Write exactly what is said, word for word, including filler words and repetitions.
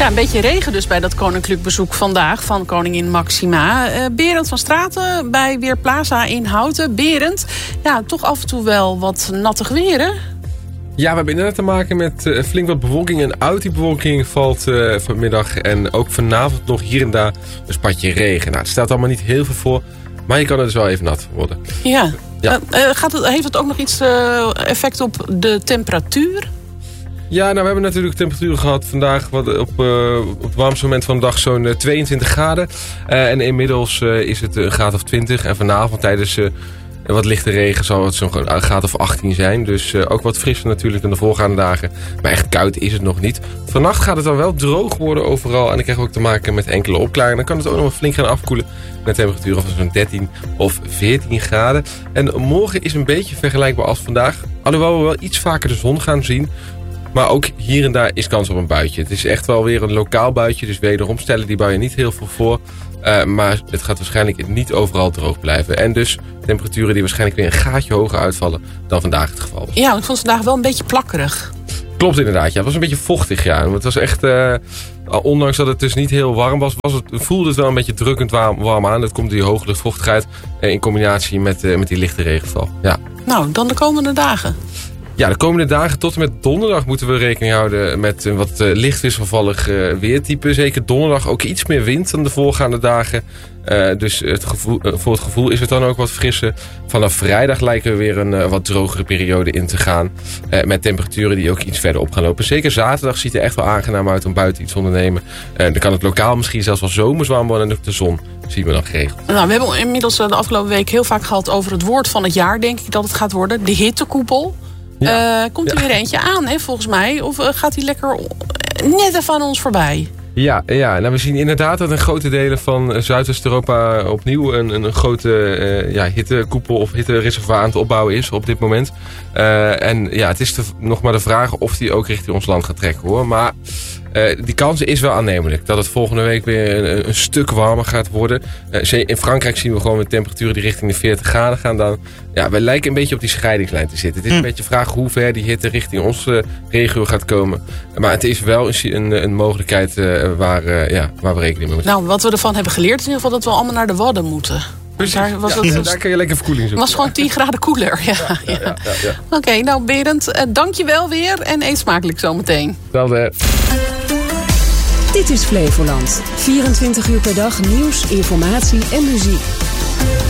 Ja, een beetje regen dus bij dat koninklijk bezoek vandaag van koningin Maxima. Uh, Berend van Straten bij Weerplaza in Houten. Berend, ja, toch af en toe wel wat nattig weer, hè? Ja, we hebben inderdaad te maken met uh, flink wat bewolking. En uit die bewolking valt uh, vanmiddag en ook vanavond nog hier en daar een spatje regen. Nou, het stelt allemaal niet heel veel voor, maar je kan er dus wel even nat worden. Ja, ja. Uh, uh, gaat het, heeft het ook nog iets uh, effect op de temperatuur? Ja, nou, we hebben natuurlijk temperaturen gehad vandaag wat op, uh, op het warmste moment van de dag zo'n uh, tweeëntwintig graden. Uh, en inmiddels uh, is het een graad of twintig. En vanavond tijdens uh, wat lichte regen zal het zo'n graad of achttien zijn. Dus uh, ook wat frisser natuurlijk dan de voorgaande dagen. Maar echt koud is het nog niet. Vannacht gaat het dan wel droog worden overal. En dan krijgen we ook te maken met enkele opklaringen. Dan kan het ook nog wel flink gaan afkoelen. Met temperaturen van zo'n dertien of veertien graden. En morgen is een beetje vergelijkbaar als vandaag. Alhoewel we wel iets vaker de zon gaan zien. Maar ook hier en daar is kans op een buitje. Het is echt wel weer een lokaal buitje. Dus wederom stellen die buien niet heel veel voor. Uh, maar het gaat waarschijnlijk niet overal droog blijven. En dus temperaturen die waarschijnlijk weer een gaatje hoger uitvallen dan vandaag het geval was. Ja, ik vond het vandaag wel een beetje plakkerig. Klopt inderdaad, ja. Het was een beetje vochtig, ja. Het was echt, uh, ondanks dat het dus niet heel warm was, was het, voelde het wel een beetje drukkend warm, warm aan. Dat komt door die hoge luchtvochtigheid uh, in combinatie met, uh, met die lichte regenval. Ja. Nou, dan de komende dagen. Ja, de komende dagen tot en met donderdag moeten we rekening houden met een wat uh, licht wisselvallig uh, weertype. Zeker donderdag ook iets meer wind dan de voorgaande dagen. Uh, dus het gevoel, uh, voor het gevoel is het dan ook wat frisser. Vanaf vrijdag lijken we weer een uh, wat drogere periode in te gaan. Uh, met temperaturen die ook iets verder op gaan lopen. Zeker zaterdag ziet er echt wel aangenaam uit om buiten iets te ondernemen. Uh, dan kan het lokaal misschien zelfs wel zomers warm worden en ook de zon zien we dan geregeld. Nou, we hebben inmiddels de afgelopen week heel vaak gehad over het woord van het jaar, denk ik dat het gaat worden. De hittekoepel. Ja. Uh, komt er ja. weer eentje aan, hè, volgens mij? Of uh, gaat hij lekker net even aan ons voorbij? Ja, ja, nou we zien inderdaad dat in grote delen van Zuidwest-Europa opnieuw een, een grote uh, ja, hittekoepel of hittereservoir aan het opbouwen is op dit moment. Uh, en ja, het is de, nog maar de vraag of die ook richting ons land gaat trekken, hoor. Maar uh, die kans is wel aannemelijk dat het volgende week weer een, een stuk warmer gaat worden. Uh, in Frankrijk zien we gewoon met temperaturen die richting de veertig graden gaan dan. Ja, wij lijken een beetje op die scheidingslijn te zitten. Het is een hm. beetje de vraag hoe ver die hitte richting onze regio gaat komen. Maar het is wel een, een, een mogelijkheid uh, waar, uh, ja, waar we rekening mee moeten. Nou, wat we ervan hebben geleerd is in ieder geval dat we allemaal naar de Wadden moeten. Precies, daar, was ja, het, ja, daar kan je lekker verkoeling zoeken. Het was gewoon tien graden koeler. Ja, ja, ja, ja. ja, ja. Oké, okay, nou Berend, uh, dank je wel weer en eet smakelijk zometeen. Wel weer. Dit is Flevoland. vierentwintig uur per dag nieuws, informatie en muziek.